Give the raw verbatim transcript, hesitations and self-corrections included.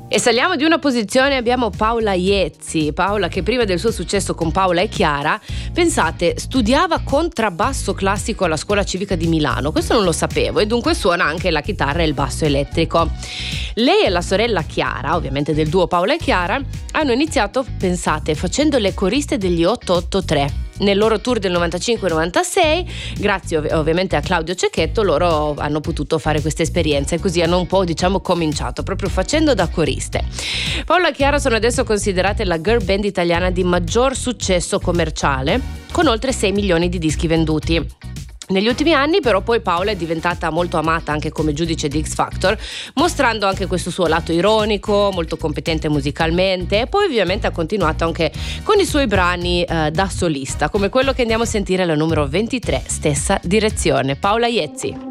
E saliamo di una posizione, abbiamo Paola Iezzi. Paola che prima del suo successo con Paola e Chiara, pensate, studiava contrabbasso classico alla Scuola Civica di Milano. Questo non lo sapevo, e dunque suona anche la chitarra e il basso elettrico. Lei e la sorella Chiara, ovviamente del duo Paola e Chiara, hanno iniziato, pensate, facendo le coriste degli otto otto tre. Nel loro tour del novantacinque novantasei, grazie ov- ovviamente a Claudio Cecchetto, loro hanno potuto fare questa esperienza e così hanno un po', diciamo, cominciato proprio facendo da coriste. Paola e Chiara sono adesso considerate la girl band italiana di maggior successo commerciale, con oltre sei milioni di dischi venduti. Negli ultimi anni però poi Paola è diventata molto amata anche come giudice di X Factor, mostrando anche questo suo lato ironico, molto competente musicalmente, e poi ovviamente ha continuato anche con i suoi brani eh, da solista, come quello che andiamo a sentire alla numero ventitré, Stessa direzione. Paola Iezzi.